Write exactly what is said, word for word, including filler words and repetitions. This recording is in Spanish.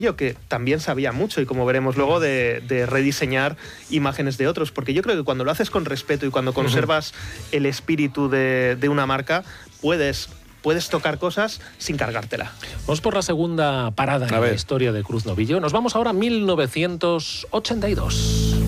yo que también sabía mucho, y como veremos luego, de, de rediseñar imágenes de otros, porque yo creo que cuando lo haces con respeto y cuando conservas uh-huh. el espíritu de, de una marca, puedes, puedes tocar cosas sin cargártela. Vamos por la segunda parada en la historia de Cruz Novillo. Nos vamos ahora a mil novecientos ochenta y dos.